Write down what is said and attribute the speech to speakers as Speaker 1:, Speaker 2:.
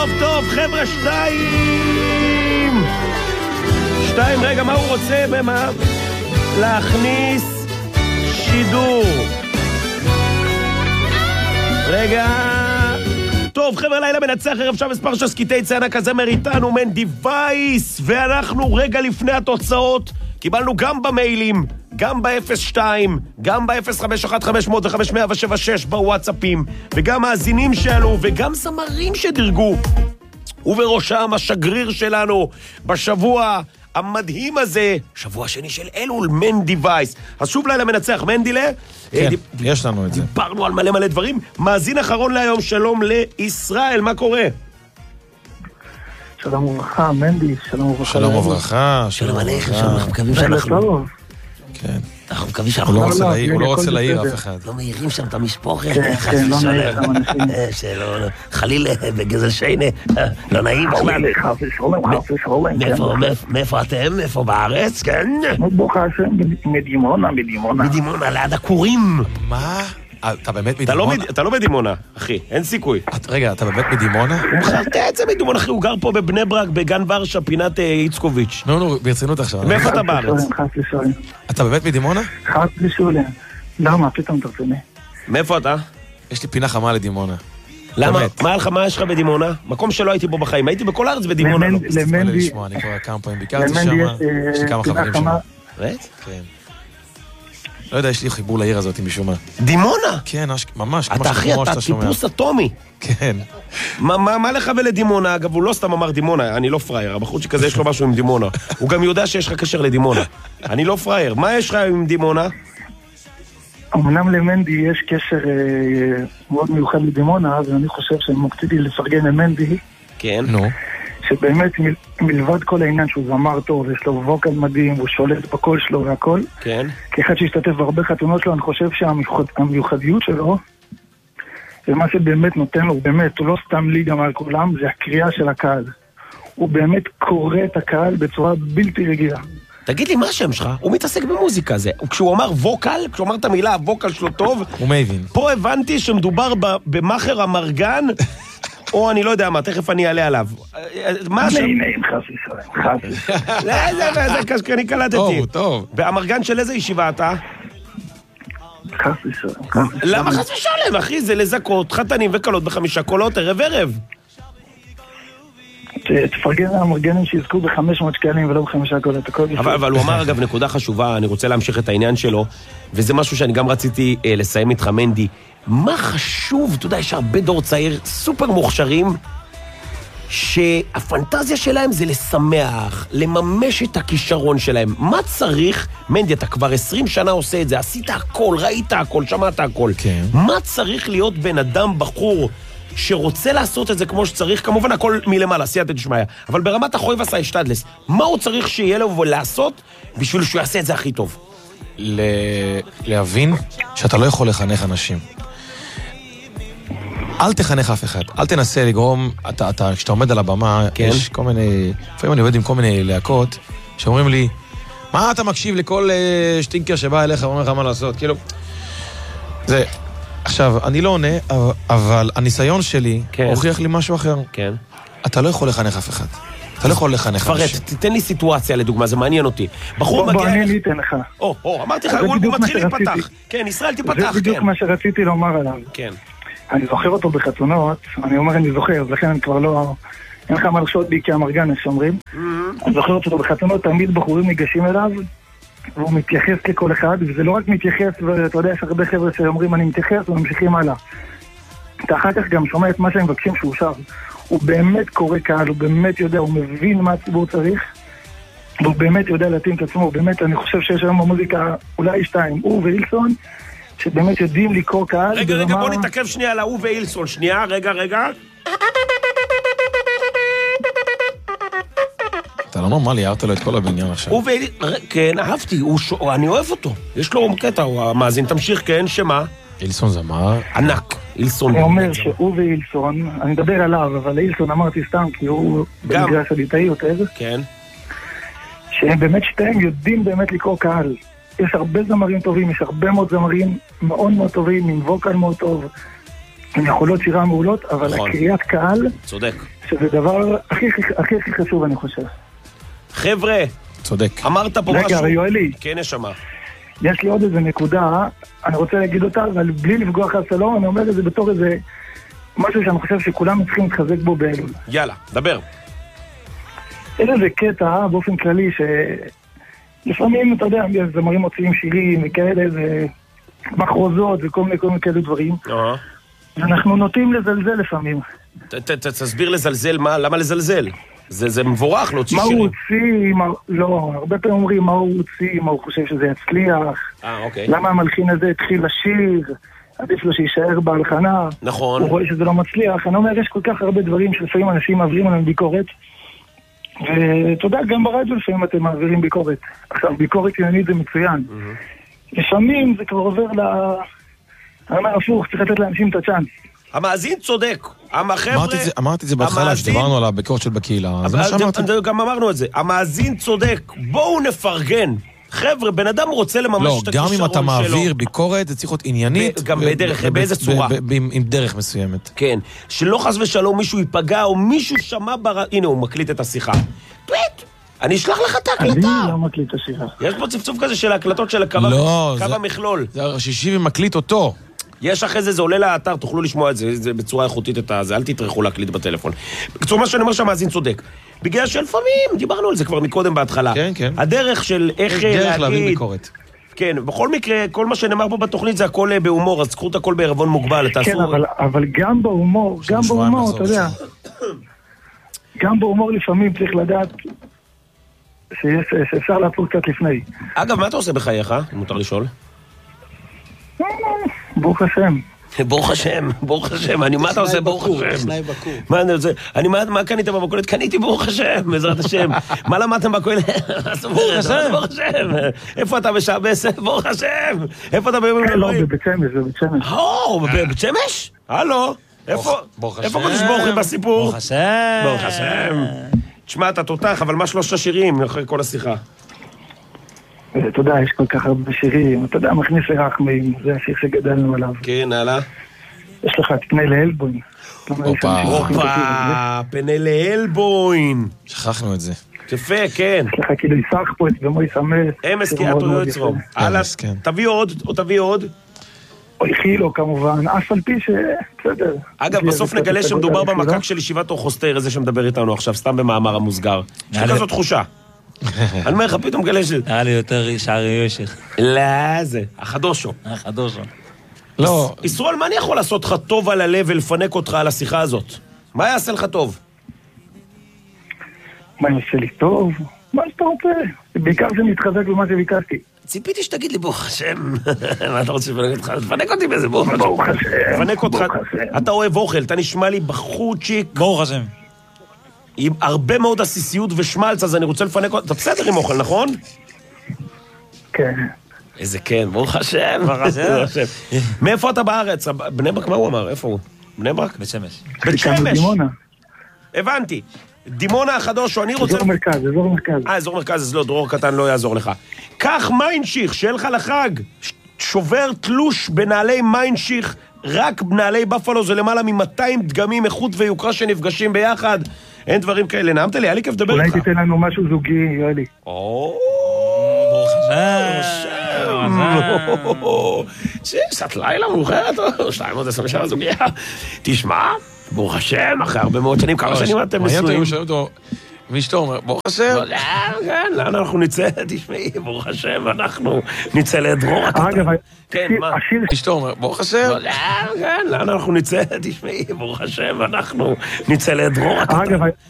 Speaker 1: טוב, חבר'ה, 2, רגע, מה הוא רוצה? במה? להכניס שידור. רגע. טוב, חבר'ה, לילה מנצח, ערב שם מספר שסקיטי ציינה כזה מריטנו, מנדי וייס, ואנחנו רגע לפני התוצאות, קיבלנו גם במיילים, גם ב-02, גם ב-051-500 ו-5176 בוואטסאפים, וגם מאזינים שעלו, וגם זמרים שדרגו, ובראשם השגריר שלנו בשבוע המדהים הזה, שבוע שני של אלול, מנדי וייס. אז שוב לילה מנצח, מנדילה.
Speaker 2: כן, יש לנו את זה.
Speaker 1: דיברנו על מלא דברים. מאזין אחרון להיום, שלום לישראל, מה קורה?
Speaker 3: שלום וברכה, מנדי, שלום וברכה.
Speaker 2: שלום וברכה.
Speaker 1: שלום עליך, אנחנו מקווים שאנחנו...
Speaker 2: כן.
Speaker 1: אנחנו מקווים שאנחנו...
Speaker 2: הוא לא רוצה להעיר אף אחד.
Speaker 1: לא מעירים שם את המשפוחת.
Speaker 3: כן, לא נעיר שם אנשים.
Speaker 1: שלא, חלילה, בגזל שיינה, לא נעים בכלל. מאיפה אתם? מאיפה בארץ? כן?
Speaker 3: ברוך השם, מדימונה.
Speaker 1: מדימונה, ליד הכורים.
Speaker 2: מה? אתה באמת מדימונה?
Speaker 1: אתה לא בדימונה, אחי, אין סיכוי.
Speaker 2: רגע, אתה באמת מדימונה?
Speaker 1: הוא חרטה את זה מדימונה, אחי, הוא גר פה בבני ברק, בגן ורשה, פינת איצקוביץ'.
Speaker 2: נו, ברצינות עכשיו.
Speaker 1: מאיפה אתה בארץ?
Speaker 2: אתה באמת מדימונה?
Speaker 3: חס ושולם. למה? פתאום תרצוני.
Speaker 1: מאיפה אתה?
Speaker 2: יש לי פינה חמה לדימונה.
Speaker 1: למה? מה יש לך בדימונה? מקום שלא הייתי בו בחיים, הייתי בכל הארץ בדימונה.
Speaker 3: למנדי...
Speaker 2: אני כבר כמה פעמים ביקרתי שם, יש לי כמה חברים שם.
Speaker 1: באמת?
Speaker 2: כן. לא יודע, יש לי חיבור לעיר הזאת משום מה.
Speaker 1: דימונה?
Speaker 2: כן, ממש.
Speaker 1: אתה אחי, אתה טיפוס אטומי.
Speaker 2: כן.
Speaker 1: מה לך ולדימונה? אגב, הוא לא סתם אמר דימונה, אני לא פרייר. הבחור שכזה יש לו משהו עם דימונה. הוא גם יודע שיש לך קשר לדימונה. אני לא פרייר. מה יש לך עם דימונה?
Speaker 3: אמנם למנדי יש קשר מאוד מיוחד לדימונה, ואני חושב שמקציתי לפרגן למנדי.
Speaker 1: כן.
Speaker 2: נו.
Speaker 3: שבאמת מלבד כל העניין שהוא זמר טוב, יש לו ווקל מדהים, הוא שולט בקול שלו והכל.
Speaker 1: כן.
Speaker 3: כאחד שהשתתף בהרבה חתונות שלו, אני חושב שהמיוחדיות שלו, ומה שבאמת נותן לו, באמת, הוא לא סתם ליגה מעל כולם, זה הקריאה של הקהל. הוא באמת קורא את הקהל בצורה בלתי רגילה.
Speaker 1: תגיד לי, מה השם שלך? הוא מתעסק במוזיקה זה. כשהוא אמר ווקל, כשהוא אמר את המילה, הווקל שלו טוב,
Speaker 2: הוא מבין.
Speaker 1: פה הבנתי שמדובר במאחר המרגן, או אני לא יודע מה, תכף אני אעלה עליו. מה השם?
Speaker 3: נעים, חס.
Speaker 1: זה קשקה, אני קלטתי.
Speaker 2: טוב.
Speaker 1: והמרגן של איזה ישיבה אתה?
Speaker 3: חס.
Speaker 1: למה חס ושלם, אחי? זה לזכות, חתנים וקלות ב5 קולות, ערב.
Speaker 3: תפרגן למרגנים שיזכו ב500 שקלים ולא ב5 קולות.
Speaker 1: אבל הוא אמר, אגב, נקודה חשובה, אני רוצה להמשיך את העניין שלו, וזה משהו שאני גם רציתי לסיים איתך, מנדי. מה חשוב, אתה יודע, יש הרבה דור צעיר סופר מוכשרים, שהפנטזיה שלהם זה לשמח, לממש את הכישרון שלהם. מה צריך, מנדי, אתה כבר 20 שנה עושה את זה, עשית הכל, ראית הכל, שמעת הכל.
Speaker 2: כן.
Speaker 1: מה צריך להיות בן אדם בחור שרוצה לעשות את זה כמו שצריך, כמובן הכל מלמעלה, סייעתא דשמיא, אבל ברמת החוי והסיישתדלס, מה הוא צריך שיהיה לו לעשות בשביל שהוא יעשה את זה הכי טוב?
Speaker 2: להבין שאתה לא יכול לחנך אנשים. אל תחנך אף אחד, אל תנסה לגרום, כשאתה עומד על הבמה,
Speaker 1: כן.
Speaker 2: יש כל מיני, לפעמים אני עובד עם כל מיני להקות, שאומרים לי, מה אתה מקשיב לכל שטינקר שבא אליך ואומר לך מה לעשות? כאילו, זה, עכשיו, אני לא עונה, אבל הניסיון שלי הוכיח לי משהו אחר.
Speaker 1: כן.
Speaker 2: אתה לא יכול לחנך אף אחד. אתה לא יכול לחנך אנשים.
Speaker 1: פרט, תתן לי סיטואציה לדוגמה, זה מעניין אותי. בחור
Speaker 3: בוא,
Speaker 1: מגיע...
Speaker 3: אני אתן לך.
Speaker 1: אמרתי לך, הוא מתחיל להתפתח. כן, ישראל תיפתח, כן.
Speaker 3: זה בדיוק מה שרציתי לומר עליו.
Speaker 1: כן.
Speaker 3: אני זוכר אותו בחתונות, אני אומר אני זוכר, לכן אני כבר לא... אין לך מה לחשוד בי כהמרגן, יש אומרים. אני זוכר אותו בחתונות, תמיד בחורים ניגשים אליו, והוא מתייחס לכל אחד, וזה לא רק מתייחס, ואתה יודע, יש הרבה חבר'ה שאומרים אני מתייחס וממשיכים הלאה. אתה אחר כך גם שומע את מה שהם מבקשים שהוא שר. הוא באמת קורא קהל, הוא באמת יודע, הוא מבין מה הציבור צריך, והוא באמת יודע להתאים את עצמו, באמת אני חושב שיש היום במוזיקה אולי 2, הוא ואילסון, שבאמת יודעים לקרוא קהל.
Speaker 1: רגע, בוא נתעכב שנייה על הוא ואילסון, שנייה, רגע.
Speaker 2: אתה לא נורמלי, אהבת לו את כל הבניין עכשיו.
Speaker 1: כן, אהבתי, אני אוהב אותו. יש לו קטע, הוא המאזין, תמשיך, כן, שמה?
Speaker 2: אילסון זמר.
Speaker 1: ענק, אילסון.
Speaker 3: הוא אומר שהוא ואילסון, אני מדבר עליו, אבל אילסון אמרתי סתם, כי הוא במגרש הליטאי יותר.
Speaker 1: כן.
Speaker 3: שהם באמת שתיהם יודעים באמת לקרוא קהל. יש הרבה זמרים טובים, יש הרבה מאוד זמרים מאוד מאוד טובים, עם ווקל מאוד טוב. הן יכולות שירה מעולות, אבל הקריאת קהל,
Speaker 1: צודק.
Speaker 3: שזה דבר הכי חשוב, אני חושב.
Speaker 1: חבר'ה,
Speaker 2: צודק.
Speaker 1: אמרת פה משהו.
Speaker 3: רגע, יואלי.
Speaker 1: כן, נשמה.
Speaker 3: יש לי עוד איזה נקודה, אני רוצה להגיד אותה, אבל בלי לפגוע חס שלום, אני אומר את זה בתור איזה משהו שאני חושב שכולם צריכים להתחזק בו באלול.
Speaker 1: יאללה, דבר.
Speaker 3: יש איזה קטע באופן כללי שלפעמים, אתה יודע, זמרים מוציאים שירים וכאלה, ומחרוזות וכל מיני כאלה דברים. אנחנו נוטים לזלזל לפעמים.
Speaker 1: תסביר לזלזל, למה לזלזל? זה מבורך להוציא
Speaker 3: מה
Speaker 1: שירים.
Speaker 3: הוא הוציא, לא, הרבה פעמים אומרים מה הוא הוציא, מה הוא חושב שזה יצליח.
Speaker 1: אוקיי.
Speaker 3: למה המלחין הזה התחיל לשיר, עדיף לו שישאר בהלחנה.
Speaker 1: נכון.
Speaker 3: הוא רואה שזה לא מצליח. אני אומר, יש כל כך הרבה דברים שלפעמים אנשים מעבירים עליהם ביקורת. ואתה יודע, גם ברדיו לפעמים אתם מעבירים ביקורת. עכשיו, ביקורת עניינית זה מצוין. לפעמים זה כבר עובר אני אומר, הפוך, צריך לתת לאנשים את הצ'אנס.
Speaker 1: המאזין צודק.
Speaker 2: אמרתי את זה בהתחלה, שדיברנו על הביקורת של בקהילה.
Speaker 1: גם אמרנו את זה. המאזין צודק. בואו נפרגן. חבר'ה, בן אדם רוצה לממש את הכישרון שלו.
Speaker 2: גם אם אתה מעביר ביקורת, זה צריך להיות עניינית.
Speaker 1: גם בדרך, באיזה צורה.
Speaker 2: עם דרך מסוימת.
Speaker 1: כן. שלא חס ושלום מישהו ייפגע, או מישהו שמע הנה, הוא מקליט את השיחה. אני אשלח לך את ההקלטה.
Speaker 3: אני לא מקליט את השיחה.
Speaker 1: יש פה צפצוף כזה של ההקלטות של הקו המכלול.
Speaker 2: זה השישי ומקליט אותו.
Speaker 1: יש אחרי זה, זה עולה לאתר, תוכלו לשמוע את זה, זה בצורה איכותית את זה, אל תתרחו להקליט בטלפון. בקצור, מה שאני אומר שהמאזין צודק. בגלל שלפעמים, דיברנו על זה כבר מקודם בהתחלה.
Speaker 2: כן, כן.
Speaker 1: הדרך של איך להגיד...
Speaker 2: דרך להביא ביקורת.
Speaker 1: כן, בכל מקרה, כל מה שנאמר פה בתוכנית זה הכל בהומור, אז תקחו את הכל בערבון מוגבל,
Speaker 3: כן, אבל גם בהומור, אתה יודע, גם בהומור לפעמים צריך לדעת שאפשר לעצור קצת לפני.
Speaker 1: אגב, מה אתה עושה בחייך? אם מותר לשאול.
Speaker 3: ברוך השם.
Speaker 1: ברוך השם, ברוך השם. מה אתה עושה? ברוך השם. מה קנית במכולת? קניתי ברוך השם, בעזרת השם. מה למדתם בכולת? ברוך השם. איפה אתה בשעבס? ברוך השם. איפה אתה בימים
Speaker 3: לא, בבית שמש, בבית שמש.
Speaker 1: בבית שמש? הלו? איפה קודש ברוכים בסיפור?
Speaker 4: ברוך השם.
Speaker 1: ברוך השם. תשמע, אתה תותח, אבל מה 3 שירים אחרי כל השיחה?
Speaker 3: אתה יודע, יש כל כך הרבה שירים, אתה יודע, מכניס לרחמים, זה השיר שגדלנו עליו.
Speaker 1: כן, הלאה.
Speaker 3: יש לך את פני לאלבוין.
Speaker 1: פני לאלבוין.
Speaker 2: שכחנו את זה.
Speaker 1: יפה, כן.
Speaker 3: יש לך כאילו יסח פה את במוי סמס.
Speaker 1: אמס כי אתו לא יצרום. הלאה, תביא עוד, או תביא עוד.
Speaker 3: או הכילו כמובן, אף על פי בסדר.
Speaker 1: אגב, בסוף נגלה שמדובר במקק של ישיבת אורחוסטר, איזה שמדבר איתנו עכשיו, סתם במאמר המוסגר. יש לך כזאת תחושה. אני אומר לך, פתאום גלה של...
Speaker 4: היה לי יותר שערי יושר.
Speaker 1: לא, זה, החדושו.
Speaker 4: החדושו.
Speaker 2: לא.
Speaker 1: ישראל, מה אני יכול לעשות לך טוב על הלב ולפנק אותך על השיחה הזאת? מה יעשה לך טוב?
Speaker 3: מה יעשה לי טוב? מה שאתה רוצה? בעיקר זה מתחזק במה שביקשתי.
Speaker 1: ציפיתי שתגיד לי ברוך השם. מה אתה רוצה לפנק אותך? תפנק אותי באיזה ברוך השם.
Speaker 3: ברוך השם.
Speaker 1: תפנק אותך. אתה אוהב אוכל, אתה נשמע לי בחוצ'יק.
Speaker 4: ברוך השם.
Speaker 1: עם הרבה מאוד עסיסיות ושמלץ, אז אני רוצה לפנק אותך. אתה בסדר עם אוכל, נכון?
Speaker 3: כן.
Speaker 1: איזה כן, ברוך השם. ברוך השם. מאיפה אתה בארץ? בני ברק, מה הוא אמר? איפה הוא? בני ברק?
Speaker 4: בית שמש.
Speaker 1: בית שמש.
Speaker 3: דימונה.
Speaker 1: הבנתי. דימונה החדושו, אני רוצה...
Speaker 3: אזור מרכז, אזור מרכז.
Speaker 1: אזור מרכז, אז לא, דרור קטן לא יעזור לך. קח מיינשיך, שיהיה לך לחג. שובר תלוש בנעלי מיינשיך, רק בנעלי בפלו, זה למעלה מ-200 דגמים, איכות ויוקרה שנפגשים ביחד. אין דברים כאלה. נעמת לי, היה לי כיף לדבר איתך.
Speaker 3: אולי תיתן לנו משהו זוגי, יואלי.
Speaker 1: ברוך השם. שעת לילה מאוחרת, 227 זוגיה. תשמע, ברוך השם, אחרי הרבה מאוד שנים, כמה שנים אתם נשואים.
Speaker 2: ואשתו אומר, ברוך השם.
Speaker 1: כן, לאן אנחנו נצא? תשמעי, ברוך השם, אנחנו נצא לדרור הקטן.
Speaker 3: אגב,
Speaker 1: כן, מה?
Speaker 2: אשתו אומר, ברוך השם.
Speaker 1: כן, לאן אנחנו נצא? תשמעי, ברוך השם, אנחנו נצא לדרור הקטן.